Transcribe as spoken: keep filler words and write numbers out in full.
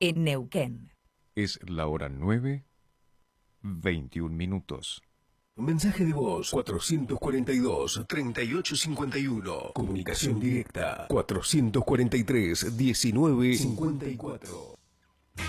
en Neuquén. Es la hora nueve, veintiún minutos. Mensaje de voz cuatrocientos cuarenta y dos, treinta y ocho cincuenta y uno. Comunicación directa cuatrocientos cuarenta y tres, diecinueve cincuenta y cuatro.